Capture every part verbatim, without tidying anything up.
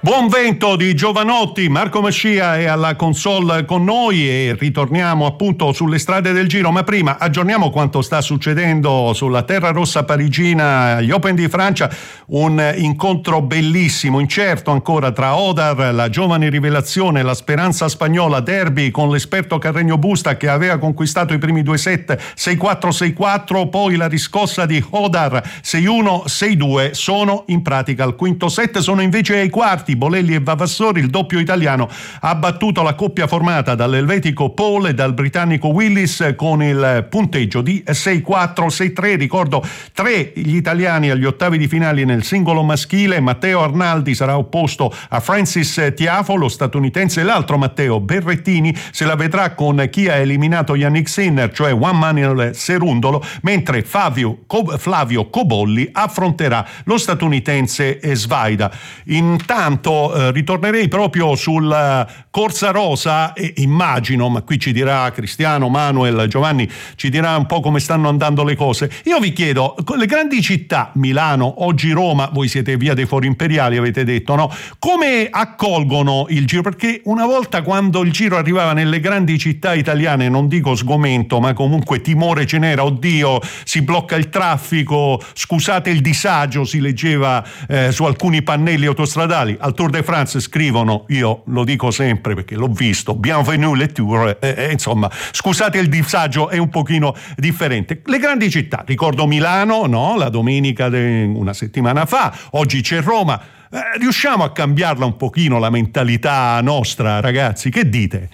Buon vento di Giovanotti, Marco Mascia è alla console con noi e ritorniamo appunto sulle strade del Giro, ma prima aggiorniamo quanto sta succedendo sulla terra rossa parigina, gli Open di Francia, un incontro bellissimo, incerto ancora tra Hodar, la giovane rivelazione, la speranza spagnola, derby con l'esperto Carreño Busta che aveva conquistato i primi due set sei quattro sei quattro, poi la riscossa di Hodar sei uno sei due, sono in pratica al quinto set, sono invece ai quarti. Bolelli e Vavassori, il doppio italiano ha battuto la coppia formata dall'elvetico Paul e dal britannico Willis con il punteggio di sei quattro sei tre. Ricordo tre gli italiani agli ottavi di finale nel singolo maschile. Matteo Arnaldi sarà opposto a Francis Tiafoe, lo statunitense, e l'altro Matteo Berrettini se la vedrà con chi ha eliminato Yannick Sinner, cioè Juan Manuel Cerundolo, mentre Flavio, Flavio Cobolli affronterà lo statunitense Svaida. Intanto Eh, ritornerei proprio sulla corsa rosa e immagino, ma qui ci dirà Cristiano, Manuel, Giovanni ci dirà un po' come stanno andando le cose. Io vi chiedo, le grandi città, Milano, oggi Roma, voi siete via dei Fori Imperiali, avete detto, no? Come accolgono il Giro? Perché una volta quando il Giro arrivava nelle grandi città italiane, non dico sgomento, ma comunque timore ce n'era, oddio, si blocca il traffico, scusate il disagio, si leggeva eh, su alcuni pannelli autostradali. Al Tour de France scrivono, io lo dico sempre perché l'ho visto, bienvenue le Tour, eh, eh, insomma, scusate il disagio, è un pochino differente. Le grandi città, ricordo Milano, no? La domenica de una settimana fa, oggi c'è Roma, eh, riusciamo a cambiarla un pochino la mentalità nostra, ragazzi, che dite?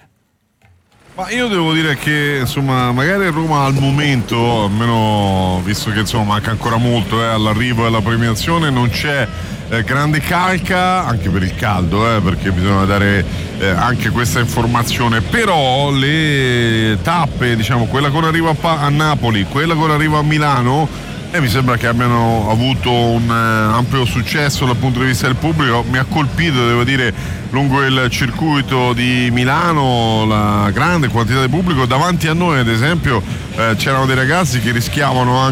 Ma io devo dire che insomma magari Roma al momento, almeno visto che insomma manca ancora molto eh, all'arrivo e alla premiazione, non c'è eh, grande calca, anche per il caldo, eh, perché bisogna dare eh, anche questa informazione, però le tappe, diciamo quella con arrivo a, pa- a Napoli, quella con arrivo a Milano, e mi sembra che abbiano avuto un uh, ampio successo dal punto di vista del pubblico. Mi ha colpito, devo dire, lungo il circuito di Milano la grande quantità di pubblico. Davanti a noi, ad esempio, eh, c'erano dei ragazzi che rischiavano anche